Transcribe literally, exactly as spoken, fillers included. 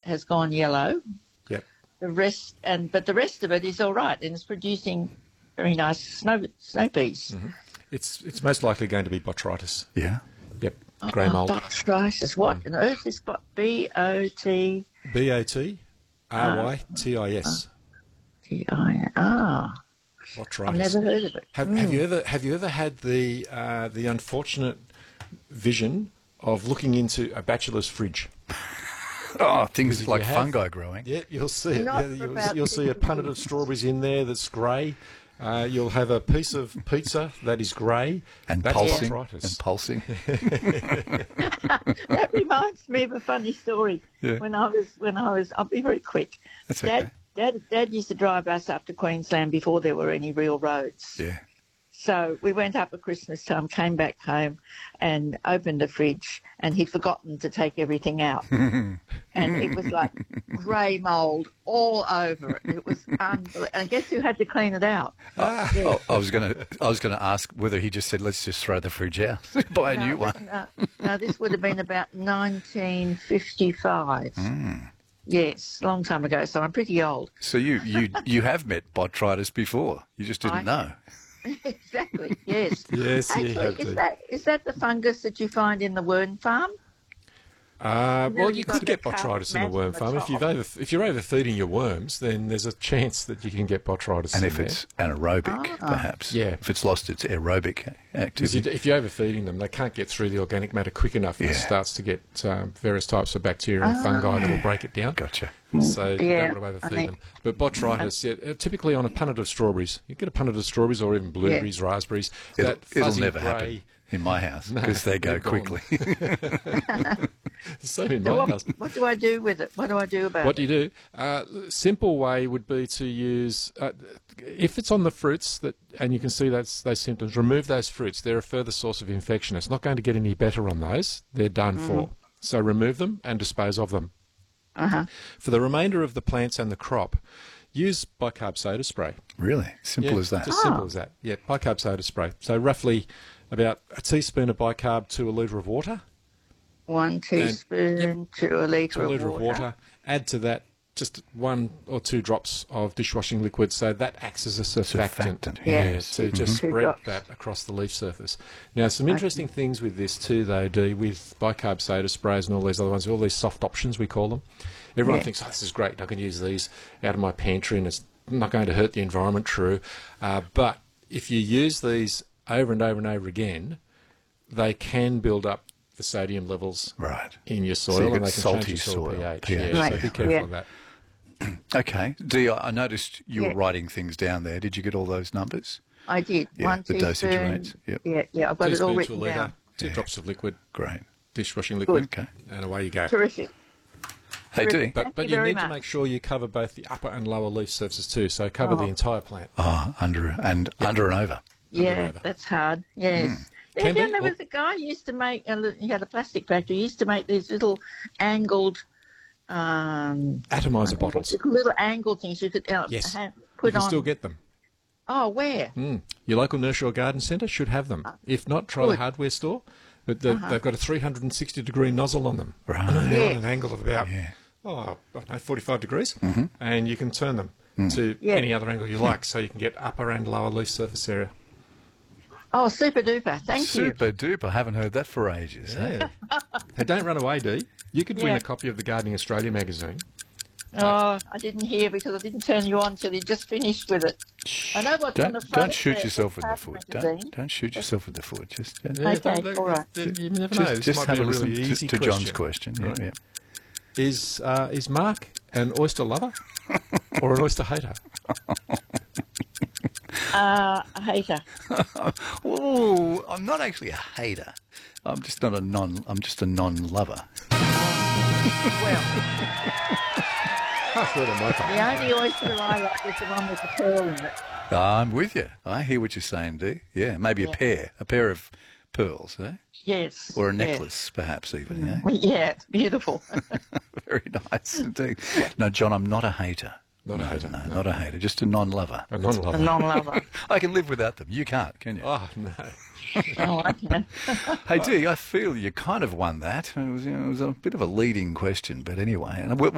has gone yellow. Yep. The rest, and but the rest of it is all right, and it's producing very nice snow snow peas. Mm-hmm. It's it's most likely going to be botrytis. Yeah. Yep. Grey mould. Oh, botrytis. What on earth is bot? B O T B O T R Y T I S. T I Ah. Botrytis. I've never heard of it. Have, have you ever have you ever had the uh, the unfortunate vision of looking into a bachelor's fridge? Oh, things if like you have- fungi growing. Yeah, you'll see it. Not Yeah, for you'll, about you'll see a fifty punnet of strawberries in there that's grey. Uh, you'll have a piece of pizza that is grey. And That's pulsing. botrytis. And pulsing. That reminds me of a funny story. Yeah. When I was when I was, I'll be very quick. That's Dad, okay. Dad, Dad used to drive us up to Queensland before there were any real roads. Yeah. So we went up at Christmas time, came back home, and opened the fridge, and he'd forgotten to take everything out, and it was like grey mould all over it. It was unbelievable. And guess who had to clean it out? Ah. Oh, I was going to. I was going to ask whether he just said, "Let's just throw the fridge out, buy a No, new it one." wasn't, uh, no, this would have been about nineteen fifty-five. Mm. Yes, a long time ago. So I'm pretty old. So you you you have met botrytis before. You just didn't I- know. Exactly. Yes. Yes, you Actually, have is to. that is that the fungus that you find in the worm farm? Uh, well, No, you you've could got get the botrytis in a mat worm on the farm. If top. you've over, if you're overfeeding your worms, then there's a chance that you can get botrytis. And in if there. it's anaerobic, Ah. perhaps. Yeah. If it's lost its aerobic Because you, activity. if you're overfeeding them, they can't get through the organic matter quick enough. and It Yeah. starts to get um, various types of bacteria and fungi that will break it down. Gotcha. So you Yeah, don't want to I overfeed think- them. But botrytis, yeah, uh, typically on a punnet of strawberries, you get a punnet of strawberries or even blueberries, raspberries. It'll, that it'll fuzzy never grey, happen in my house No, because they go they're gone. quickly. Same in So my what, house. what do I do with it? What do I do about What do it? you do? Uh, simple way would be to use, uh, if it's on the fruits that, and you can see that's, those symptoms, remove those fruits. They're a further source of infection. It's not going to get any better on those. They're done for. So remove them and dispose of them. Uh-huh. For the remainder of the plants and the crop, use bicarb soda spray. Really? Simple Yeah, as that. It's as simple Oh. as that. Yeah, bicarb soda spray. So roughly about a teaspoon of bicarb to a litre of water. One teaspoon to a litre to a of litre water. of water. Add to that just one or two drops of dishwashing liquid, so that acts as a surfactant. Surfactant, yeah, yes. to just Two spread drops. that across the leaf surface. Now, some interesting things with this too, though, Dee, with bicarb soda sprays and all these other ones, all these soft options we call them. Everyone Yeah. thinks, oh, this is great, I can use these out of my pantry and it's not going to hurt the environment, true. Uh, but if you use these over and over and over again, they can build up the sodium levels Right. in your So soil, you've and got they can salty change your soil, soil, pH. pH. Yeah, Right. so be careful Yeah. of that. Okay. Dee, I I noticed you were Yeah. writing things down there. Did you get all those numbers? I did. Yeah, One the dosage teaspoon. rates, yep. Yeah, yeah, I've got it all Teaspoon to a written litre, down. two Yeah. drops of liquid, Great. dishwashing liquid, Okay. and away you go. Terrific. Hey, Dee. Terrific. But, Thank but you you very need to much. make sure you cover both the upper and lower leaf surfaces too, so cover the Oh. entire plant. Oh, under and under and over. Yeah, over. that's hard. Yes. Hmm. Can Then be, there or- was a guy who used to make, a li- he had a plastic factory, he used to make these little angled, um, Atomizer bottles. little angled things you could uh, Yes. ha- You put can on. still get them. Oh, where? Mm. Your local nursery or garden centre should have them. If not, try the Uh, good. hardware store. But they've, they've got a three hundred sixty degree nozzle on them. Right. They're Yeah. on an angle of about Yeah. oh, I don't know, forty-five degrees, and you can turn them to Yeah. any other angle you like, so you can get upper and lower leaf surface area. Oh, super duper. Thank you. Super duper. Haven't heard that for ages. eh? Yeah. Hey, don't run away, Dee. You could win Yeah. a copy of the Gardening Australia magazine. Oh, I didn't hear because I didn't turn you on till you just finished with it. I know what's on Don't the front don't of shoot the- yourself in the front foot. magazine. Don't don't shoot yourself in the foot. Just uh, Yeah, Okay, don't- all right. You never know. just, This just might have be a a listen really to, easy to John's question. Yeah, Right. yeah. Is uh, is Mark an oyster lover or an oyster hater? Uh, a hater. Oh, I'm not actually a hater. I'm just not a non. I'm just a non-lover. Well, Half word on my part. the only oyster I like is the one with the pearl in it. I'm with you. I hear what you're saying, Dee. Yeah, maybe a Yeah. pair, a pair of pearls, eh? Yes. Or a yes. necklace, perhaps even. Yeah, Yeah, it's beautiful. very nice indeed. No, John, I'm not a hater. Not a no, hater, No, no. not a hater. Just a non-lover. A a non-lover. non-lover. I can live without them. You can't, can you? Oh, no. Oh, I can. Hey, Dee, I feel you kind of won that. It was, you know, it was a bit of a leading question, but anyway. And we'll,